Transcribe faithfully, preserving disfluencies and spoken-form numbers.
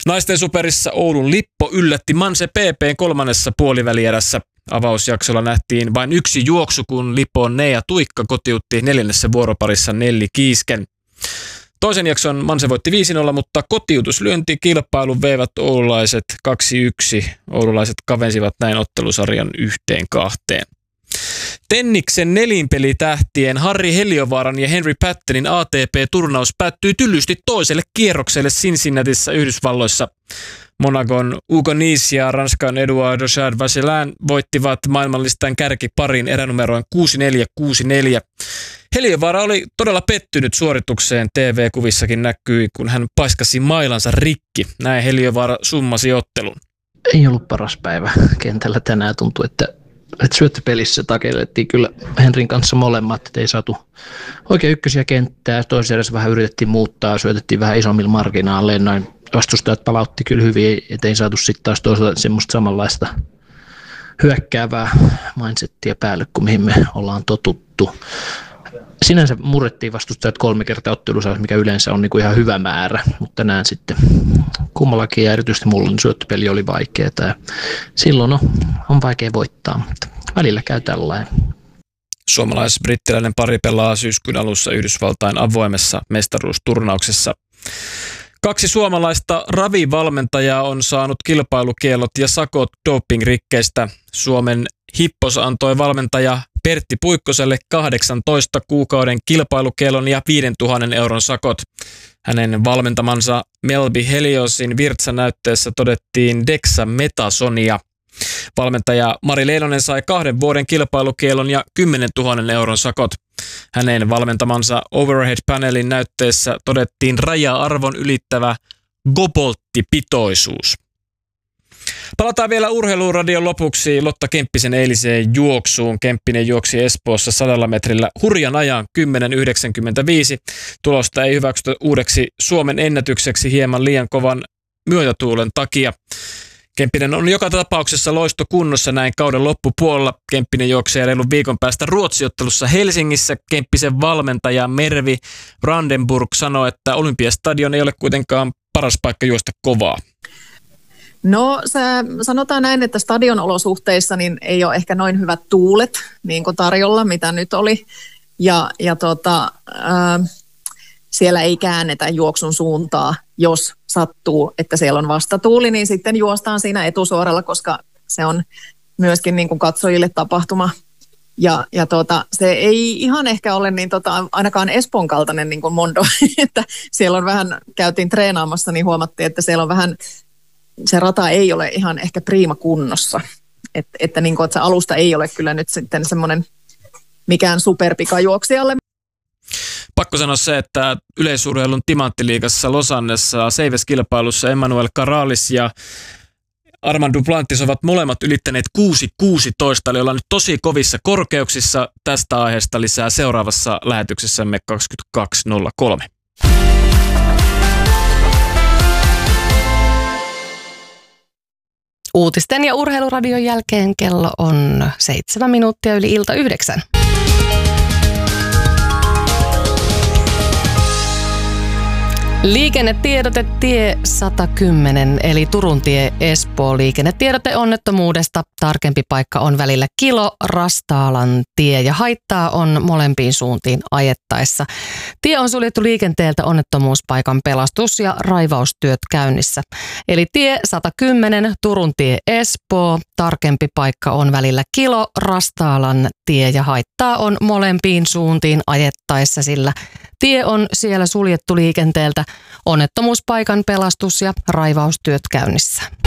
Naisten superissa Oulun Lippo yllätti Manse P P:n kolmannessa puolivälierässä. Avausjaksolla nähtiin vain yksi juoksu, kun Lipon Nea Tuikka kotiutti neljännessä vuoroparissa Nelli Kiisken. Toisen jakson Manse voitti viisi nolla, mutta kotiutuslyönti kilpailun veivät oululaiset kaksi yksi. Oululaiset kavensivat näin ottelusarjan yhteen kahteen. Tenniksen nelinpelitähtien Harri Heliövaaran ja Henry Pattonin A T P-turnaus päättyi tyllysti toiselle kierrokselle Cincinnatissa Yhdysvalloissa. Monagon Hugo Nys ja Ranskan Edouard Vacherin voittivat maailmanlistan kärkiparin eränumeroin kuusi neljä kuusi neljä. Heliovaara oli todella pettynyt suoritukseen. T V-kuvissakin näkyi, kun hän paiskasi mailansa rikki. Näin Heliovaara summasi ottelun. Ei ollut paras päivä kentällä tänään. Tuntui, että, että syöttöpelissä takellettiin kyllä Henrin kanssa molemmat. Että ei saatu oikein ykkösiä kenttää. Toisessa erässä vähän yritettiin muuttaa, syötettiin vähän isommilla marginaaleilla. Noin vastustajat palautti kyllä hyvin, ettei saatu sitten taas toisaalta semmoista samanlaista hyökkäävää mindsettiä päälle kuin mihin me ollaan totuttu. Sinänsä murrettiin vastustajat kolme kertaa ottelussa, mikä yleensä on niinku ihan hyvä määrä, mutta tänään sitten kummallakin ja erityisesti mulla niin syöttöpeli oli vaikeaa ja silloin on, on vaikea voittaa, mutta välillä käy tällainen. Suomalais-brittiläinen pari pelaa syyskuun alussa Yhdysvaltain avoimessa mestaruusturnauksessa. Kaksi suomalaista ravivalmentajaa on saanut kilpailukiellot ja sakot dopingrikkeistä. Suomen Hippos antoi valmentaja Pertti Puikkoselle kahdeksantoista kuukauden kilpailukiellon ja viisituhatta euron sakot. Hänen valmentamansa Melby Heliosin virtsanäytteessä todettiin dexametasonia. Valmentaja Mari Leinonen sai kahden vuoden kilpailukiellon ja kymmenentuhatta euron sakot. Hänen valmentamansa Overhead-panelin näytteessä todettiin raja-arvon ylittävä gobolttipitoisuus. Palataan vielä Urheiluradion lopuksi Lotta Kemppisen eiliseen juoksuun. Kemppinen juoksi Espoossa sadalla metrillä hurjan ajan kymmenen yhdeksänkymmentäviisi. Tulosta ei hyväksytä uudeksi Suomen ennätykseksi hieman liian kovan myötätuulen takia. Kemppinen on joka tapauksessa loistokunnossa näin kauden loppupuolella. Kemppinen juoksee reilun viikon päästä Ruotsiottelussa Helsingissä. Kemppisen valmentaja Mervi Brandenburg sanoi, että Olympiastadion ei ole kuitenkaan paras paikka juosta kovaa. No se, sanotaan näin, että stadionolosuhteissa niin ei ole ehkä noin hyvät tuulet niin kuin tarjolla, mitä nyt oli. Ja, ja tota, ää, siellä ei käännetä juoksun suuntaa, jos sattuu, että siellä on vastatuuli, niin sitten juostaan siinä etusuoralla, koska se on myöskin niin kuin katsojille tapahtuma. Ja, ja tota, se ei ihan ehkä ole niin tota, ainakaan Espoon kaltainen niin kuin Mondo, että siellä on vähän, käytiin treenaamassa, niin huomattiin, että siellä on vähän, se rata ei ole ihan ehkä priima kunnossa. Et, että, niin kuin, että se alusta ei ole kyllä nyt sitten semmoinen mikään superpikajuoksijalle. Pakko sanoa se, että yleisurheilun timanttiliigassa Losannessa seiväskilpailussa Emmanuel Caralis ja Armand Duplantis ovat molemmat ylittäneet kuusi kuusitoista, eli ollaan nyt tosi kovissa korkeuksissa. Tästä aiheesta lisää seuraavassa lähetyksessämme kaksikymmentäkaksi nolla kolme. Uutisten ja Urheiluradion jälkeen kello on seitsemän minuuttia yli ilta yhdeksän. Liikennetiedote tie sata kymmenen eli Turun tie Espoo. Liikennetiedote onnettomuudesta. Tarkempi paikka on välillä Kilo Rastaalan tie ja haittaa on molempiin suuntiin ajettaessa. Tie on suljettu liikenteeltä onnettomuuspaikan pelastus- ja raivaustyöt käynnissä. Eli tie sata kymmenen Turun tie Espoo. Tarkempi paikka on välillä Kilo Rastaalan tie ja haittaa on molempiin suuntiin ajettaessa, sillä tie on siellä suljettu liikenteeltä, onnettomuuspaikan pelastus- ja raivaustyöt käynnissä.